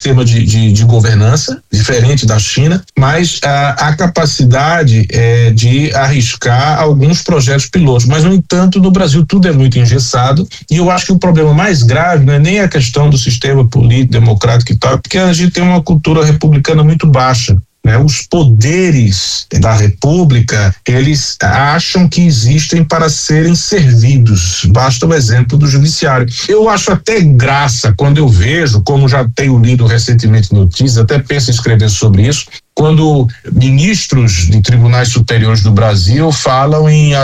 sistema de governança, diferente da China, mas a capacidade de arriscar alguns projetos pilotos. Mas, no entanto, no Brasil tudo é muito engessado, e eu acho que o problema mais grave não é nem a questão do sistema político, democrático e tal, porque a gente tem uma cultura republicana muito baixa. Os poderes da República, eles acham que existem para serem servidos. Basta o exemplo do judiciário. Eu acho até graça quando eu vejo, como já tenho lido recentemente notícias, até penso em escrever sobre isso, quando ministros de tribunais superiores do Brasil falam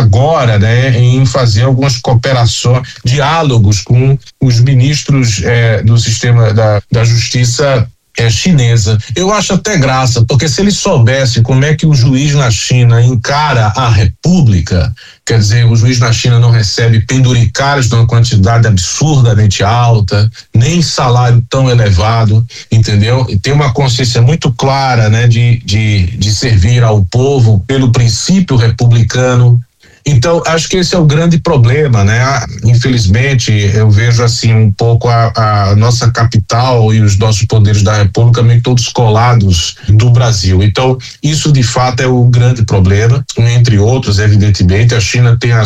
em fazer algumas cooperações, diálogos com os ministros do sistema da justiça chinesa. Eu acho até graça, porque se eles soubessem como é que o juiz na China encara a República, quer dizer, o juiz na China não recebe penduricários de uma quantidade absurdamente alta, nem salário tão elevado, entendeu? E tem uma consciência muito clara, de servir ao povo pelo princípio republicano. Então, acho que esse é o grande problema, Infelizmente, eu vejo assim um pouco a nossa capital e os nossos poderes da República meio todos colados do Brasil. Então, isso de fato é o grande problema, entre outros, evidentemente. A China tem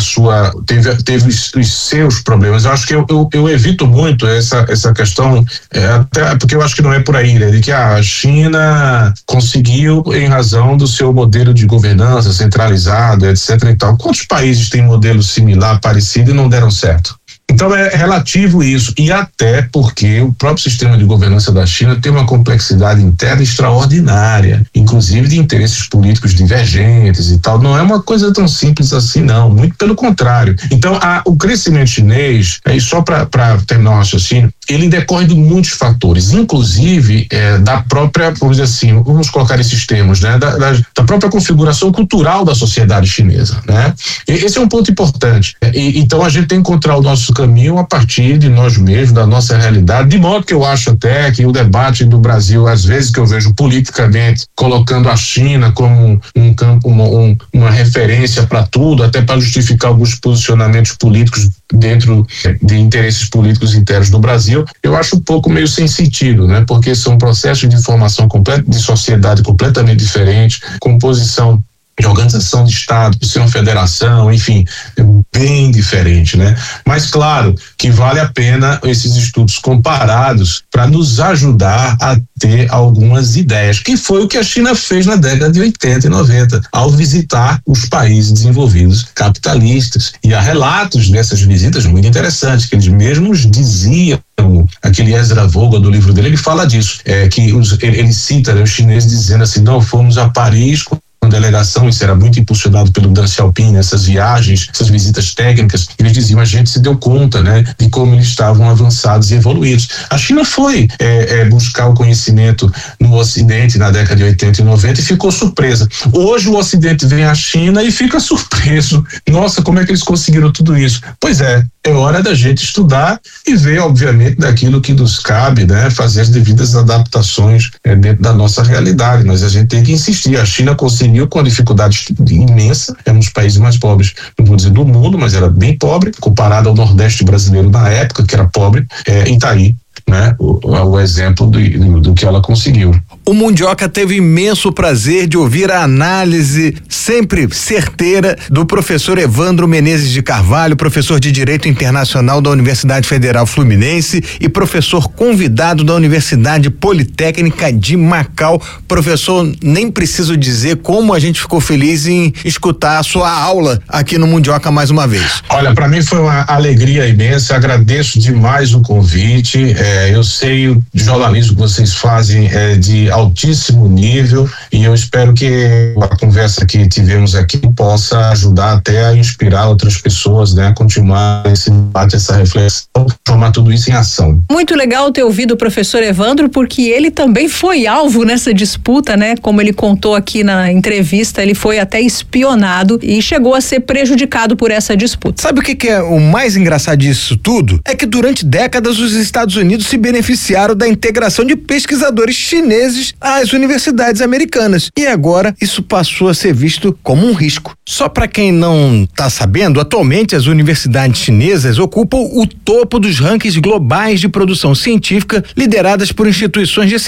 teve os seus problemas. Eu acho que eu evito muito essa questão, até porque eu acho que não é por aí, de que a China conseguiu em razão do seu modelo de governança centralizado, etc. e tal. Quantos países têm modelo similar, parecido e não deram certo? Então é relativo isso, e até porque o próprio sistema de governança da China tem uma complexidade interna extraordinária, inclusive de interesses políticos divergentes e tal. Não é uma coisa tão simples assim, não, muito pelo contrário. Então o crescimento chinês, só para terminar o raciocínio, ele decorre de muitos fatores, inclusive da própria, vamos dizer assim, vamos colocar esses termos, da própria configuração cultural da sociedade chinesa, Esse é um ponto importante. Então a gente tem que encontrar o nosso caminho a partir de nós mesmos, da nossa realidade, de modo que eu acho até que o debate do Brasil, às vezes que eu vejo politicamente, colocando a China como um campo, uma referência para tudo, até para justificar alguns posicionamentos políticos dentro de interesses políticos internos do Brasil, eu acho um pouco meio sem sentido, porque são processos de formação completa, de sociedade completamente diferentes, composição de organização de Estado, por ser uma federação, enfim, é bem diferente, Mas claro que vale a pena esses estudos comparados para nos ajudar a ter algumas ideias, que foi o que a China fez na década de 80 e 90, ao visitar os países desenvolvidos capitalistas. E há relatos dessas visitas muito interessantes, que eles mesmos diziam. Aquele Ezra Vogel, do livro dele, ele fala disso, que ele cita os chineses dizendo assim: não, fomos a Paris com delegação, isso era muito impulsionado pelo Deng Xiaoping, essas viagens, essas visitas técnicas. Eles diziam, a gente se deu conta, de como eles estavam avançados e evoluídos. A China foi buscar o conhecimento no Ocidente na década de 80 e 90 e ficou surpresa. Hoje o Ocidente vem à China e fica surpreso. Nossa, como é que eles conseguiram tudo isso? Pois é hora da gente estudar e ver, obviamente, daquilo que nos cabe, fazer as devidas adaptações dentro da nossa realidade, mas a gente tem que insistir. A China conseguiu com dificuldade imensa, é um dos países mais pobres, não vou dizer do mundo, mas era bem pobre, comparado ao Nordeste brasileiro na época, que era pobre, e tá aí, o exemplo do que ela conseguiu. O Mundioca teve imenso prazer de ouvir a análise sempre certeira do professor Evandro Menezes de Carvalho, professor de Direito Internacional da Universidade Federal Fluminense e professor convidado da Universidade Politécnica de Macau. Professor, nem preciso dizer como a gente ficou feliz em escutar a sua aula aqui no Mundioca mais uma vez. Olha, para mim foi uma alegria imensa, agradeço demais o convite. Eu sei o jornalismo que vocês fazem é de altíssimo nível e eu espero que a conversa que tivemos aqui possa ajudar até a inspirar outras pessoas, a continuar esse debate, essa reflexão, transformar tudo isso em ação. Muito legal ter ouvido o professor Evandro, porque ele também foi alvo nessa disputa, Como ele contou aqui na entrevista, ele foi até espionado e chegou a ser prejudicado por essa disputa. Sabe o que é o mais engraçado disso tudo? É que durante décadas os Estados Unidos se beneficiaram da integração de pesquisadores chineses às universidades americanas. E agora isso passou a ser visto como um risco. Só para quem não está sabendo, atualmente as universidades chinesas ocupam o topo dos rankings globais de produção científica lideradas por instituições de